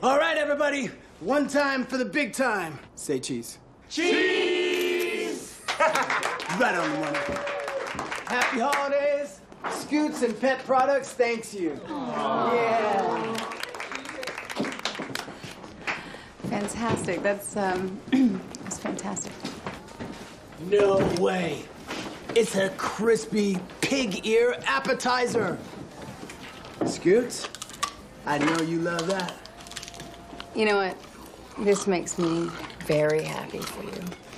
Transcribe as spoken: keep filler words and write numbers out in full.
All right, everybody. One time for the big time. Say cheese. Cheese! Right on the money. Happy holidays. Scoots and Pet Products thanks you. Aww. Yeah. Fantastic. That's, um, that's fantastic. No way. It's a crispy pig ear appetizer. Scoots, I know you love that. You know what? This makes me very happy for you.